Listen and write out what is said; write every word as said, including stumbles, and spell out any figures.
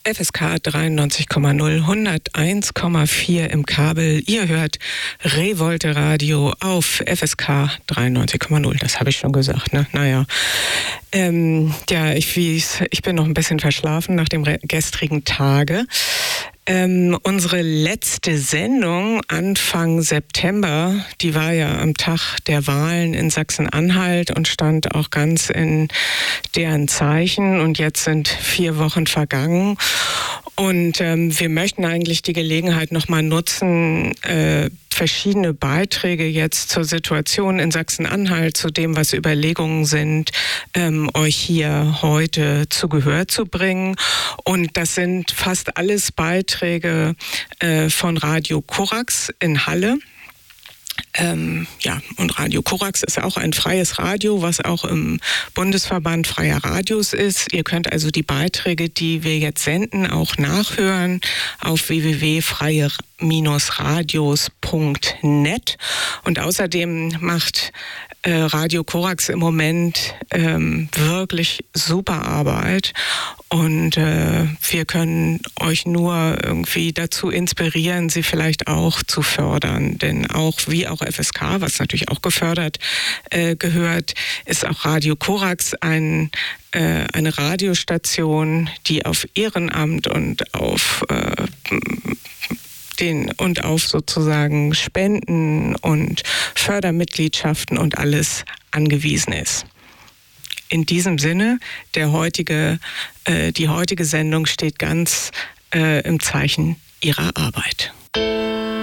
F S K dreiundneunzig Komma null, hunderteins Komma vier im Kabel. Ihr hört Revolte Radio auf F S K dreiundneunzig Komma null. Das habe ich schon gesagt, ne? Naja. Ähm, ja, ich, ich bin noch ein bisschen verschlafen nach dem gestrigen Tage. Ähm, unsere letzte Sendung Anfang September, die war ja am Tag der Wahlen in Sachsen-Anhalt und stand auch ganz in deren Zeichen. Und jetzt sind vier Wochen vergangen. Und ähm, wir möchten eigentlich die Gelegenheit nochmal nutzen, äh, verschiedene Beiträge jetzt zur Situation in Sachsen-Anhalt, zu dem, was Überlegungen sind, ähm, euch hier heute zu Gehör zu bringen. Und das sind fast alles Beiträge äh, von Radio Korax in Halle. Ähm, ja, und Radio Korax ist auch ein freies Radio, was auch im Bundesverband freier Radios ist. Ihr könnt also die Beiträge, die wir jetzt senden, auch nachhören auf w w w punkt freie radios punkt net. Und außerdem macht äh, Radio Korax im Moment ähm, wirklich super Arbeit. Und äh, wir können euch nur irgendwie dazu inspirieren, sie vielleicht auch zu fördern. Denn auch, wie auch F S K, was natürlich auch gefördert äh, gehört, ist auch Radio Korax ein, äh, eine Radiostation, die auf Ehrenamt und auf äh, den und auf sozusagen Spenden und Fördermitgliedschaften und alles angewiesen ist. In diesem Sinne, der heutige, äh, die heutige Sendung steht ganz äh, im Zeichen ihrer Arbeit.